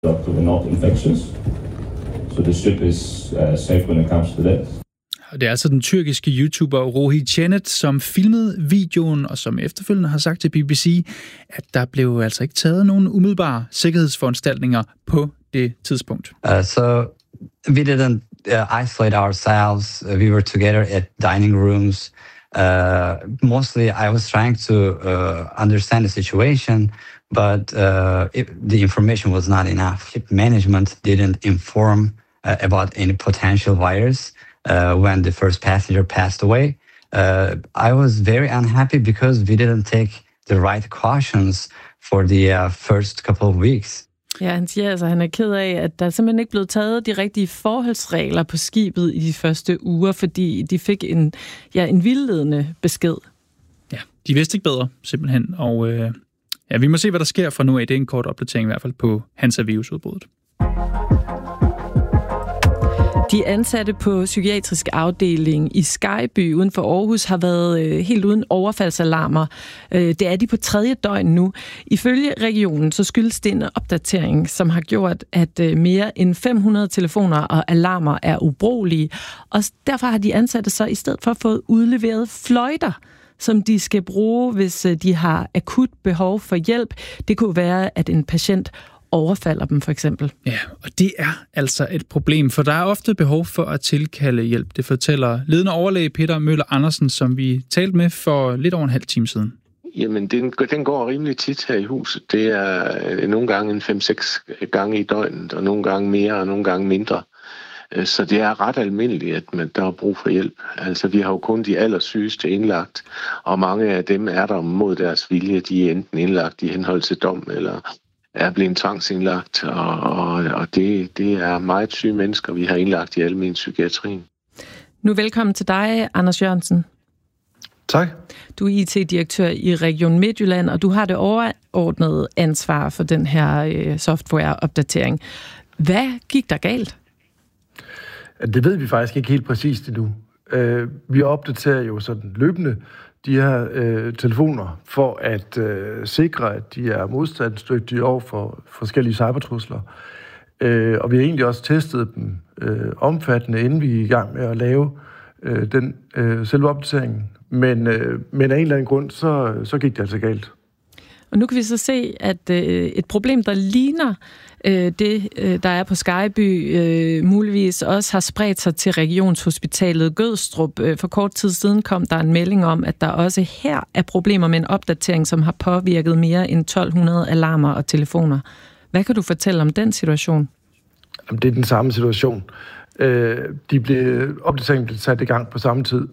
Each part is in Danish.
Doctor, we're not infectious, so the ship is safe when it comes to that. Det er altså den tyrkiske YouTuber Rohi Cennet, som filmede videoen, og som efterfølgende har sagt til BBC, at der blev altså ikke taget nogen umiddelbare sikkerhedsforanstaltninger på det tidspunkt. So we didn't isolate ourselves. We were together at dining rooms. Mostly I was trying to understand the situation, but the information was not enough. Ship management didn't inform about any potential virus when the first passenger passed away. I was very unhappy because we didn't take the right cautions for the first couple of weeks. Ja, han siger altså, han er ked af, at der simpelthen ikke blev taget de rigtige forholdsregler på skibet i de første uger, fordi de fik en vildledende besked. Ja, de vidste ikke bedre, simpelthen. Og vi må se, hvad der sker fra nu af. Det er en kort opdatering i hvert fald på Hansa-virusudbruddet. De ansatte på psykiatrisk afdeling i Skejby uden for Aarhus har været helt uden overfaldsalarmer. Det er de på 3. døgn nu. Ifølge regionen så skyldes det en opdatering, som har gjort, at mere end 500 telefoner og alarmer er ubrugelige. Og derfor har de ansatte så i stedet for fået udleveret fløjter, som de skal bruge, hvis de har akut behov for hjælp. Det kunne være, at en patient overfalder dem, for eksempel. Ja, og det er altså et problem, for der er ofte behov for at tilkalde hjælp. Det fortæller ledende overlæge Peter Møller Andersen, som vi talte med for lidt over en halv time siden. Jamen, den går rimelig tit her i huset. Det er nogle gange en 5-6 gange i døgnet, og nogle gange mere, og nogle gange mindre. Så det er ret almindeligt, at der er brug for hjælp. Altså, vi har jo kun de allersygeste indlagt, og mange af dem er der mod deres vilje. De er enten indlagt i henhold til dom, eller er blevet tvangsindlagt, og det er meget syge mennesker, vi har indlagt i almen psykiatrien. Nu velkommen til dig, Anders Jørgensen. Tak. Du er IT-direktør i Region Midtjylland, og du har det overordnede ansvar for den her softwareopdatering. Hvad gik der galt? Det ved vi faktisk ikke helt præcist endnu. Vi opdaterer jo sådan løbende de her telefoner for at sikre, at de er modstandsdygtige over for forskellige cybertrusler. Og vi har egentlig også testet dem omfattende, inden vi er i gang med at lave den selve opdateringen. Men af en eller anden grund, så gik det altså galt. Og nu kan vi så se, at et problem, der ligner det, der er på Skejby, muligvis også har spredt sig til Regionshospitalet Gødstrup. For kort tid siden kom der en melding om, at der også her er problemer med en opdatering, som har påvirket mere end 1200 alarmer og telefoner. Hvad kan du fortælle om den situation? Det er den samme situation. Opdateringen blev sat i gang på samme tid.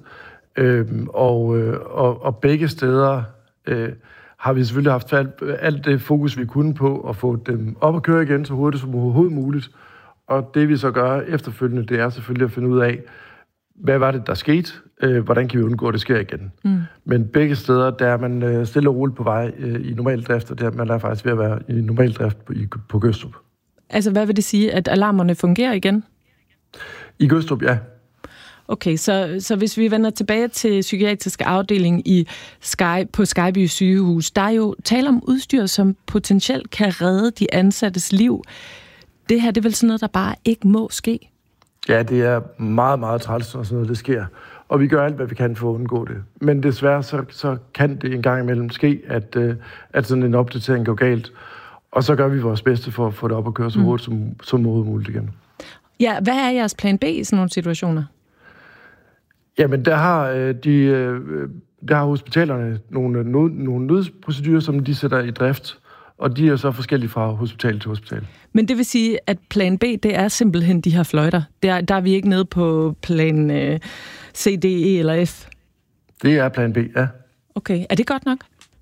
Og begge steder har vi selvfølgelig haft alt det fokus, vi kunne på at få dem op at køre igen så hurtigt som overhovedet muligt. Og det vi så gør efterfølgende, det er selvfølgelig at finde ud af, hvad var det, der skete? Hvordan kan vi undgå, at det sker igen? Men begge steder, der er man stille og roligt på vej i normal drift, og man er faktisk ved at være i normal drift på Gødstrup. Altså, hvad vil det sige, at alarmerne fungerer igen? I Gødstrup, ja. Okay, så hvis vi vender tilbage til psykiatrisk afdeling på Skejby sygehus, der er jo tale om udstyr, som potentielt kan redde de ansattes liv. Det her, det er vel sådan noget, der bare ikke må ske? Ja, det er meget, meget træls, når sådan noget det sker. Og vi gør alt, hvad vi kan for at undgå det. Men desværre, så kan det en gang imellem ske, at sådan en opdatering går galt. Og så gør vi vores bedste for at få det op at køre så hurtigt som muligt igen. Ja, hvad er jeres plan B i sådan nogle situationer? Jamen, der har hospitalerne nogle nødsprocedurer, som de sætter i drift, og de er så forskellige fra hospital til hospital. Men det vil sige, at plan B, det er simpelthen de her fløjter. Der er vi ikke nede på plan C, D, E eller F? Det er plan B, ja. Okay, er det godt nok?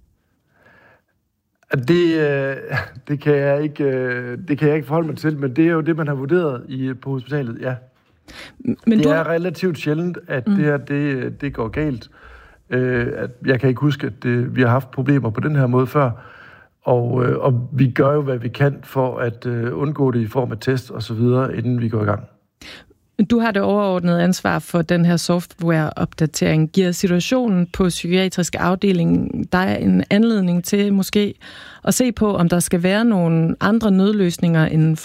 Det kan jeg ikke forholde mig til, men det er jo det, man har vurderet på hospitalet, ja. Men det er relativt sjældent, at det her det går galt. Jeg kan ikke huske, at vi har haft problemer på den her måde før. Og vi gør jo, hvad vi kan for at undgå det i form af test og så videre, inden vi går i gang. Du har det overordnede ansvar for den her softwareopdatering. Giver situationen på psykiatrisk afdeling dig en anledning til måske at se på, om der skal være nogle andre nødløsninger end